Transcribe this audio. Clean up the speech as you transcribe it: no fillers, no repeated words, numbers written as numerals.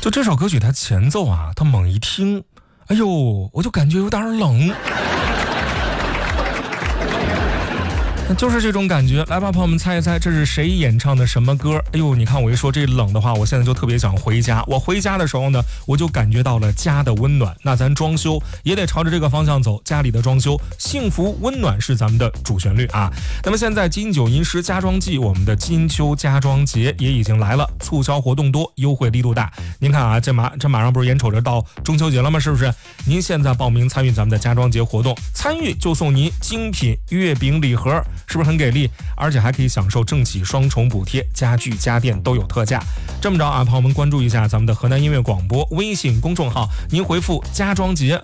就这首歌曲它前奏啊，它猛一听，哎呦，我就感觉有点冷。就是这种感觉。来吧，朋友们，猜一猜这是谁演唱的什么歌？哎呦，你看我一说这冷的话，我现在就特别想回家。我回家的时候呢，我就感觉到了家的温暖。那咱装修也得朝着这个方向走，家里的装修幸福温暖是咱们的主旋律啊。那么现在金九银十家装季，我们的金秋家装节也已经来了，促销活动多，优惠力度大。您看啊，这马上不是眼瞅着到中秋节了吗？是不是？您现在报名参与咱们的家装节活动，参与就送您精品月饼礼盒。是不是很给力？而且还可以享受政企双重补贴，家具家电都有特价。这么着啊，朋友们关注一下咱们的河南音乐广播微信公众号，您回复家装节